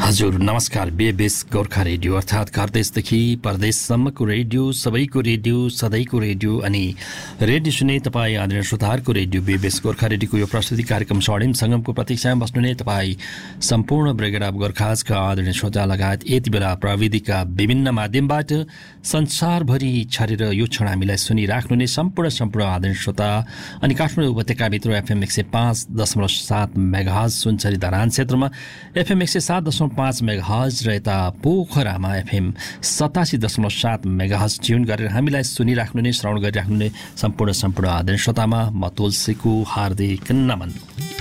हजुर नमस्कार। बेबेस गोर्खा रेडियो अर्थात् घरदेशदेखि परदेशसम्मको रेडियो, सबैको रेडियो, सधैँको रेडियो अनि रेडियो सुने तपाईँ आदरणीय श्रोताहरूको रेडियो बेबेस गोर्खा रेडियोको यो प्रस्तुति कार्यक्रम स्वर्णिम सङ्गमको प्रतीक्षामा बस्नुहुने तपाईँ सम्पूर्ण ब्रिगेड अफ गोर्खाजका आदरणीय श्रोता लगायत यति बेला प्रविधिका विभिन्न माध्यमबाट संसारभरि छरेर यो क्षण हामीलाई सुनिराख्नुहुने सम्पूर्ण आदरणीय श्रोता अनि काठमाडौँ उपत्यकाभित्र एफएम 105.7 मेगाहर्ज सुनसरी धरान क्षेत्रमा एफएम 107.5 मेगाहर्ज र यता पोखरामा एफएम 87.7 मेगाहर्ज ट्युन गरेर हामीलाई सुनिराख्नुहुने श्रवण गरिराख्नुहुने सम्पूर्ण आदरणीय श्रोतामा म तुलसीको हार्दिक नमन।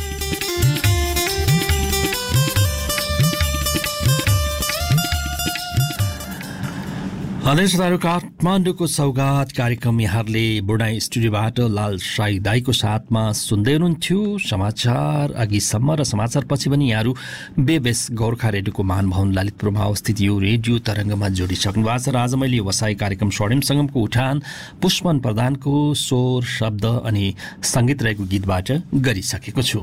आदरणीय श्रोताहरू, काठमाडौँको सौगात कार्यक्रम यहाँहरूले बुढाई स्टुडियोबाट लाल साई दाईको साथमा सुन्दै हुनुहुन्थ्यो। समाचार अघिसम्म र समाचारपछि पनि यहाँहरू बेबेस गोर्खा रेडियोको महानुभावन ललितपुरमा अवस्थित यो रेडियो तरङ्गमा जोडिसक्नु भएको छ र आज मैले व्यवसाय कार्यक्रम स्वर्णिम सङ्गमको उठान पुष्पन प्रधानको स्वर, शब्द अनि सङ्गीत रहेको गीतबाट गरिसकेको छु।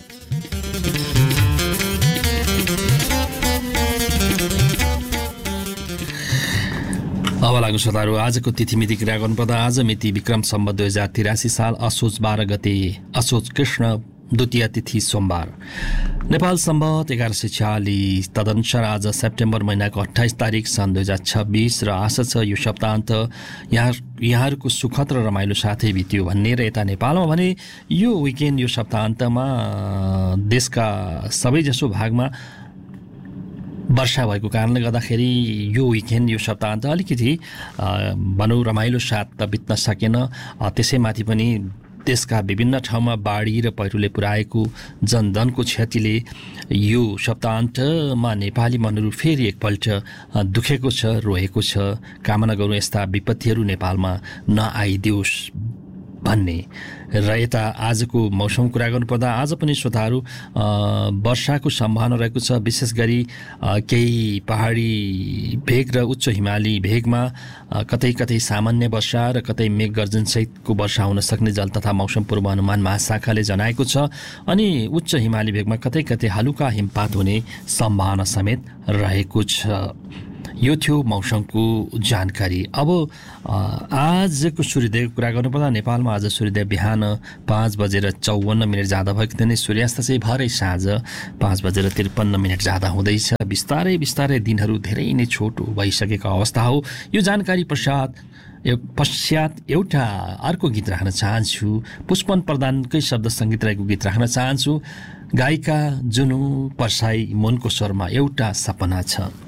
अब लागु श्रोताहरू, आजको तिथिमिति क्रिया गर्नुपर्दा आज मिति विक्रम सम्वत 2083 साल असोज 12 गते असोज कृष्ण द्वितीय तिथि सोमबार, नेपाल सम्वत 1146 तदनुसार आज सेप्टेम्बर महिनाको 28 तारिक सन् 2026 र आशा छ यो सप्ताहन्त यहाँहरूको सुखद र रमाइलो साथै बित्यो भन्ने र यता नेपालमा भने यो विकेन्ड यो सप्ताहन्तमा देशका सबैजसो भागमा वर्षा भएको कारणले गर्दाखेरि यो विकेन्ड यो सप्ताहन्त अलिकति भनौँ रमाइलो साथ त बित्न सकेन। त्यसैमाथि पनि देशका विभिन्न ठाउँमा बाढी र पहिरोले पुर्याएको जनधनको क्षतिले यो सप्ताहन्तमा नेपाली मनहरू फेरि एकपल्ट दुखेको छ, रोएको छ। कामना गरौँ यस्ता विपत्तिहरू नेपालमा नआइदियोस् भन्ने। र यता आजको मौसम कुरा गर्नुपर्दा आज पनि श्रोताहरू वर्षाको सम्भावना रहेको छ। विशेष गरी केही पहाडी भेग र उच्च हिमाली भेगमा कतै सामान्य वर्षा र कतै मेघ गर्जनसहितको वर्षा हुन सक्ने जल तथा मौसम पूर्वानुमान महाशाखाले जनाएको छ। अनि उच्च हिमाली भेगमा कतै हलुका हिमपात हुने सम्भावना समेत रहेको छ। यो थियो मौसमको जानकारी। अब आजको सूर्योदयको कुरा गर्नुपर्दा नेपालमा आज सूर्योदय बिहान 5:54 जाँदा भएको थियो। सूर्यास्त चाहिँ भरै साँझ 5:53 जाँदा हुँदैछ। बिस्तारै दिनहरू धेरै नै छोटो भइसकेको अवस्था हो। यो जानकारी पश्चात एउटा अर्को गीत राख्न चाहन्छु। पुष्पन प्रधानकै शब्द सङ्गीत रहेको गीत राख्न चाहन्छु। गायिका जुनु परसाई मुनको स्वरमा एउटा सपना छ।